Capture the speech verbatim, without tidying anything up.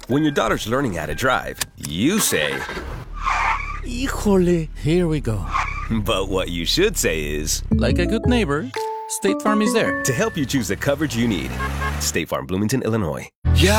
When your daughter's learning how to drive, you say, Híjole, here we go. but what you should say is, Like a good neighbor, State Farm is there to help you choose the coverage you need. State Farm, Bloomington, Illinois. Yeah.